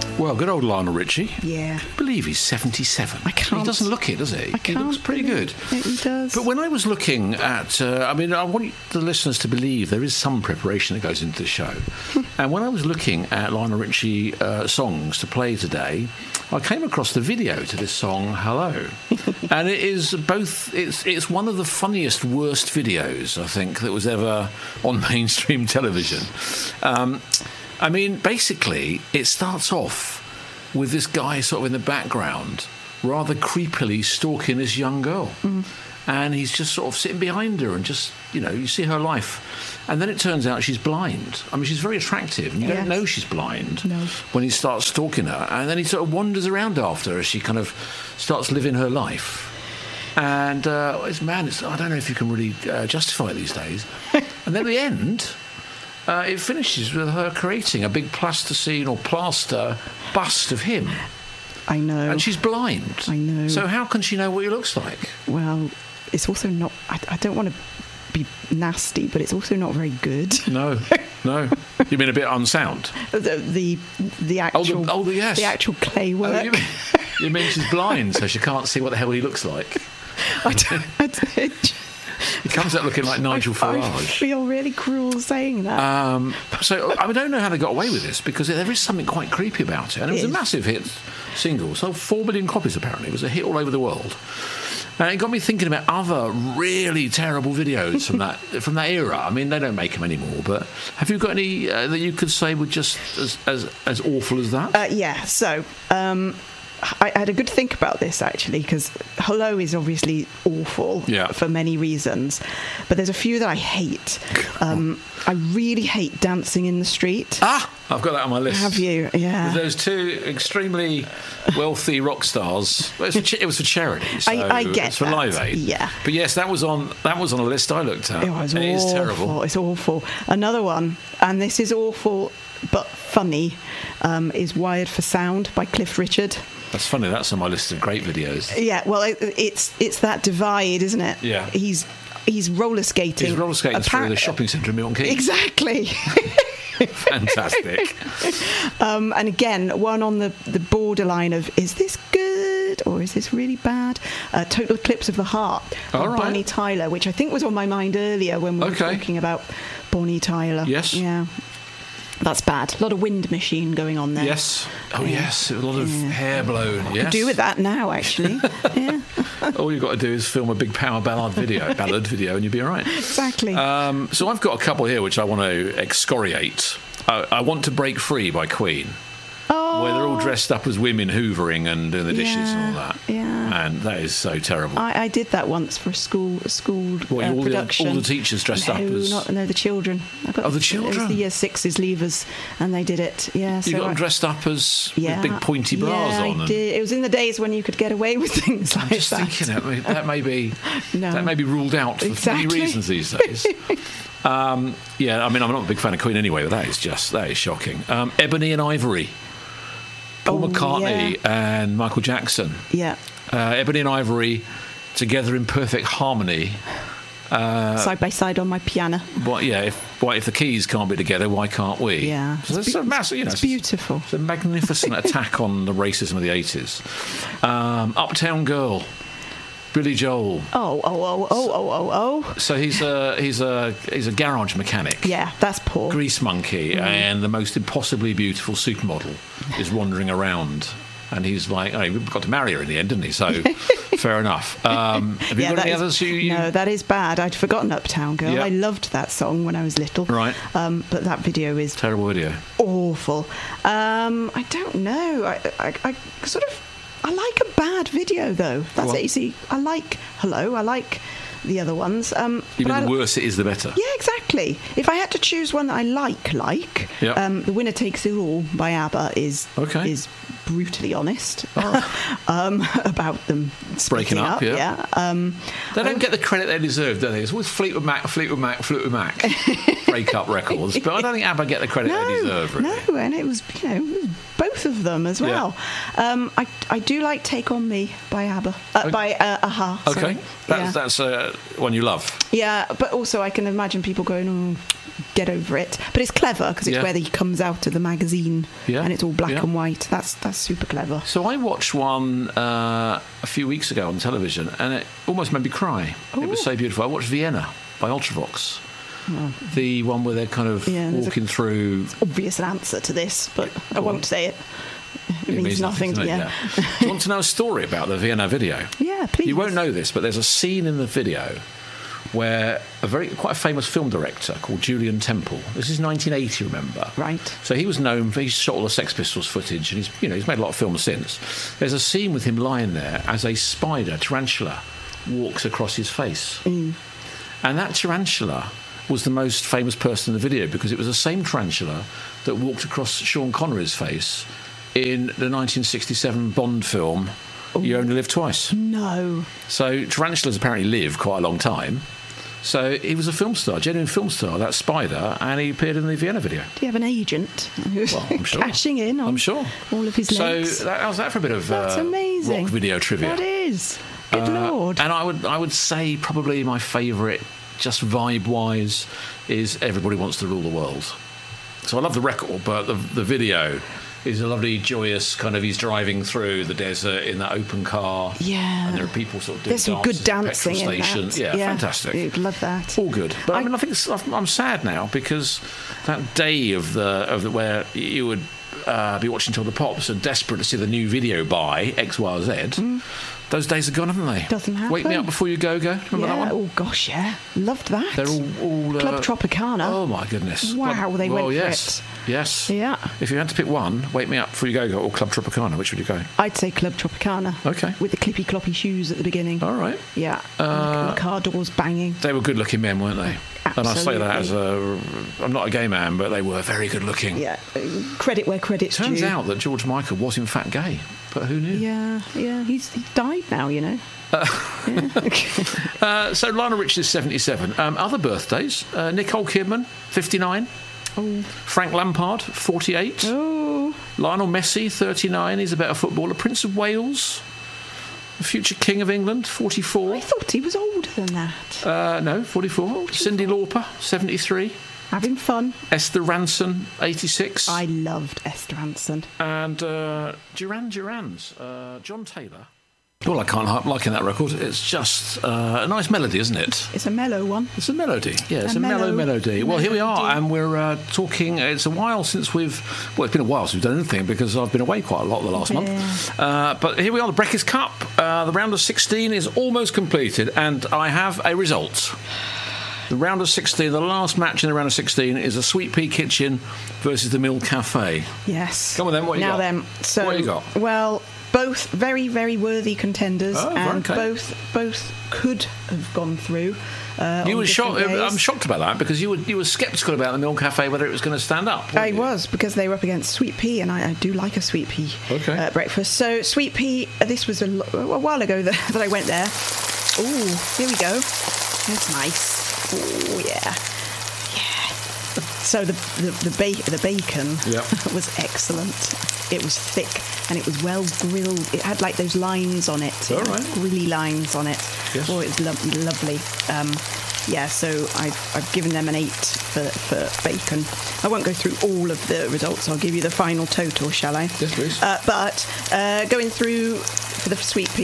Well, good old Lionel Richie. Yeah. I believe he's 77. I can't. He doesn't look it, does he? I can't. He looks pretty good. Yeah, he does. But when I was looking at, I want the listeners to believe there is some preparation that goes into the show. And when I was looking at Lionel Richie songs to play today, I came across the video to this song, Hello. And it is both, it's one of the funniest, worst videos, I think, that was ever on mainstream television. Basically, it starts off with this guy sort of in the background, rather creepily stalking this young girl. And he's just sort of sitting behind her and just, you see her life. And then it turns out she's blind. She's very attractive, and you don't know she's blind when he starts stalking her. And then he sort of wanders around after her as she kind of starts living her life. And it's I don't know if you can really justify it these days. And then at the end, it finishes with her creating a big plasticine or plaster bust of him. I know. And she's blind. I know. So how can she know what he looks like? Well, it's also not... I don't want to be nasty, but it's also not very good. No. You mean a bit unsound? The actual... yes. The actual clay work. You mean she's blind, so she can't see what the hell he looks like? He comes out looking like Nigel Farage. I feel really cruel saying that. So I don't know how they got away with this, because there is something quite creepy about it. And it was a massive hit single. Sold 4 million copies, apparently. It was a hit all over the world. And it got me thinking about other really terrible videos from that era. They don't make them anymore, but have you got any that you could say were just as awful as that? Yeah, so... I had a good think about this, actually, because Hello is obviously awful for many reasons, but there's a few that I hate. I really hate Dancing in the Street. I've got that on my list. Have you? Yeah. With those two extremely wealthy rock stars. Well, it was for charity, so I get it's for that. Live Aid. Yeah. But yes, that was on a list I looked at. It was awful. It is terrible. It's awful. Another one, and this is awful but funny, is Wired for Sound by Cliff Richard. That's funny. That's on my list of great videos. Yeah, well, it's that divide, isn't it? Yeah. He's roller skating. He's roller skating through the shopping centre in Milton Keynes. Exactly. Fantastic. And again, one on the borderline of, is this good or is this really bad? Total Eclipse of the Heart by Bonnie Tyler, which I think was on my mind earlier when we were talking about Bonnie Tyler. Yes. Yeah. That's bad. A lot of wind machine going on there. Yes. Oh, yes. A lot of hair blown. Yes. Could do with that now, actually. Yeah. All you've got to do is film a big power ballad video, and you'll be all right. Exactly. So I've got a couple here which I want to excoriate. I Want to Break Free by Queen. Oh. Where they're all dressed up as women hoovering and doing the dishes and all that. Yeah. And that is so terrible. I did that once for a school production. All the teachers dressed up as... No, the children. The children? It was the year 6's leavers, and they did it. Yeah. You got them dressed up as with big pointy bras on. Yeah, I did. It was in the days when you could get away with things like that. I'm just thinking that may be ruled out for many reasons these days. I'm not a big fan of Queen anyway, but that is shocking. Ebony and Ivory. Paul McCartney and Michael Jackson. Yeah. Ebony and Ivory together in perfect harmony. Side by side on my piano. If the keys can't be together, why can't we? Yeah. So it's a massive, it's beautiful. It's a magnificent attack on the racism of the 80s. Uptown Girl. Billy Joel. Oh. So he's a garage mechanic. Yeah, that's Paul. Grease monkey, and the most impossibly beautiful supermodel is wandering around. And he's like, he got to marry her in the end, didn't he? So, fair enough. Have you got any others? No, that is bad. I'd forgotten Uptown Girl. Yeah. I loved that song when I was little. Right. But that video is... Terrible video. Awful. I don't know. I sort of... I like a bad video, though. That's it. You see, I like Hello. I like the other ones. You mean the worse it is, the better? Yeah, exactly. If I had to choose one that I like, The Winner Takes It All by ABBA is brutally honest about them breaking up. Yeah. They don't get the credit they deserve, do they? It's always Fleetwood Mac break-up records, but I don't think ABBA get the credit they deserve. Really. No, and it was both of them as well. Yeah. I do like Take On Me by ABBA, by a-ha. Okay, that's one you love. Yeah, but also I can imagine people going, get over it. But it's clever because it's where he comes out of the magazine and it's all black and white. That's super clever. So I watched one a few weeks ago on television, and it almost made me cry. Ooh. It was so beautiful. I watched Vienna by Ultravox. Oh. The one where they're kind of walking through... Obvious answer to this, but I won't say it. It means nothing. Do you want to know a story about the Vienna video? Yeah, please. You won't know this, but there's a scene in the video where quite a famous film director called Julian Temple. This is 1980, remember? Right. So he was known for, he shot all the Sex Pistols footage, and he's made a lot of films since. There's a scene with him lying there as a tarantula, walks across his face. Mm. And that tarantula was the most famous person in the video because it was the same tarantula that walked across Sean Connery's face in the 1967 Bond film, You Only Live Twice. No. So tarantulas apparently live quite a long time. So he was a film star, genuine film star, that spider, and he appeared in the Vienna video. Do you have an agent who's I'm sure. cashing in on all of his legs? So how's that for a bit of That's amazing. rock video trivia? That is. Good Lord. And I would say probably my favourite, just vibe-wise, is Everybody Wants to Rule the World. So I love the record, but the video is a lovely, joyous kind of, he's driving through the desert in that open car. Yeah. And there are people sort of doing There's some good dancing in that. Yeah, fantastic. You'd love that. All good. But I think I'm sad now because that day of the where you would be watching Till the Pops and desperate to see the new video by X, Y, or Z. Those days are gone, haven't they? Doesn't happen. Wake Me Up Before You Go. Remember that one? Oh, gosh, yeah. Loved that. They're all Club Tropicana. Oh, my goodness. Wow, they went for it. Yes. Yeah. If you had to pick one, Wake Me Up Before You Go or Club Tropicana, which would you go? I'd say Club Tropicana. Okay. With the clippy-cloppy shoes at the beginning. All right. Yeah. The car doors banging. They were good-looking men, weren't they? Absolutely. And I say that as I'm not a gay man, but they were very good-looking. Yeah. Credit where credit's due. Turns out that George Michael was, in fact, gay. But who knew? Yeah. He died now, you know. So Lionel Richie is 77. Other birthdays: Nicole Kidman, 59. Oh. Frank Lampard, 48. Oh. Lionel Messi, 39. He's a better footballer. Prince of Wales, the future King of England, 44. I thought he was older than that. No, 44. Cyndi Lauper, 73. Having fun. Esther Ranson, 86. I loved Esther Ranson. And Duran Duran's John Taylor. Well, I can't help liking that record. It's just a nice melody, isn't it? It's a mellow one. It's a melody. Yeah, it's a mellow melody. Well, here we are, and we're talking. It's a while since it's been a while since we've done anything because I've been away quite a lot the last month. But here we are, the Breakfast Cup. The round of 16 is almost completed, and I have a result. The round of 16, the last match in the round of 16 is the Sweet Pea Kitchen versus the Mill Cafe. Yes. Come on then, what you got? Now then, so what you got? Well, both very, very worthy contenders, and both could have gone through. You were shocked. I'm shocked about that because you were sceptical about the Mill Cafe whether it was going to stand up. I was, because they were up against Sweet Pea, and I do like a Sweet Pea breakfast. So Sweet Pea, this was a while ago that I went there. Oh, here we go. It's nice. Oh yeah. So the bacon was excellent. It was thick and it was well grilled. It had like those lines on it, grilly lines on it. Yes. Oh, it was lovely. So I've given them an 8 for bacon. I won't go through all of the results. I'll give you the final total, shall I? Yes, please. But going through for the Sweet Pea.